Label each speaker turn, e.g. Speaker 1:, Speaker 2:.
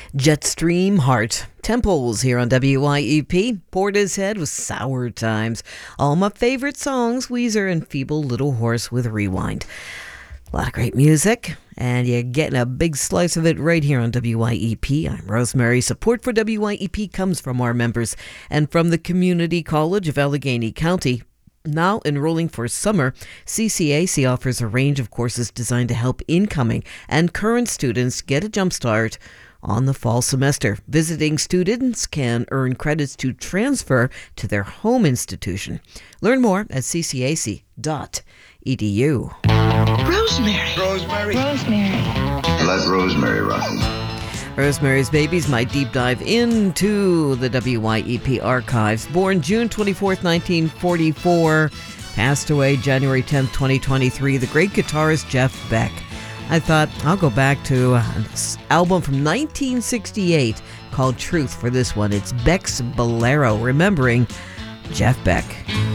Speaker 1: Jetstream Heart. Temples here on WYEP. Portishead with Sour Times. All my favorite songs, Weezer and Feeble Little Horse with Rewind. A lot of great music, and you're getting a big slice of it right here on WYEP. I'm Rosemary. Support for WYEP comes from our members and from the Community College of Allegheny County. Now enrolling for summer, CCAC offers a range of courses designed to help incoming and current students get a jump start on the fall semester. Visiting students can earn credits to transfer to their home institution. Learn more at ccac.edu.
Speaker 2: Rosemary.
Speaker 3: Let Rosemary rock it.
Speaker 1: Rosemary's Baby's my deep dive into the WYEP archives. Born June 24th, 1944, passed away January 10th, 2023, the great guitarist Jeff Beck. I thought I'll go back to an album from 1968 called Truth for this one. It's Beck's Bolero, remembering Jeff Beck.